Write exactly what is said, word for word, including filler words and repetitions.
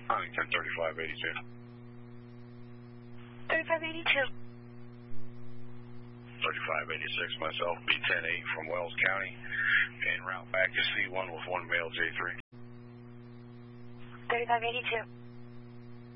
Huntington thirty-five eighty-two. thirty-five eighty-two. thirty-five eighty-six, myself, B ten eight from Wells County, en route back to C one with one male J three. thirty-five eighty-two.